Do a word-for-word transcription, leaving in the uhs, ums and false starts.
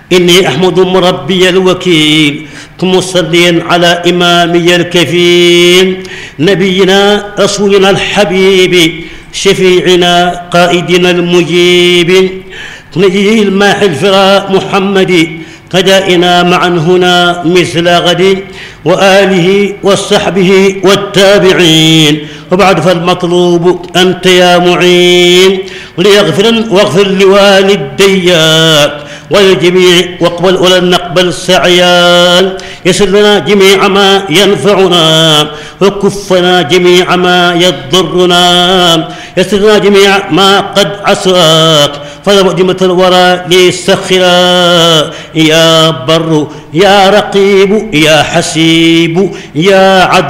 إني أحمد مربي الوكيل مصليا على إمامي الكفيل نبينا رسولنا الحبيب شفيعنا قائدنا المجيب نجي الماحي الفراء محمد قدائنا معا هنا مثل غد وآله وصحبه والتابعين وبعد فالمطلوب أنت يا معين ليغفر واغفر لوالدي وللجميع واقبل ولن نقبل سعيا يسر لنا جميع ما ينفعنا وكفنا جميع ما يضرنا يسر لنا جميع ما قد عساك فلمؤدمة الورى ليستخرا يا بر يا رقيب يا حسيب يا عدل